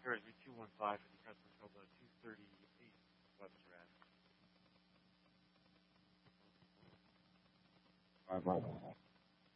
Here is 215 for the Crescent Cobra 238 Webster Ave. 5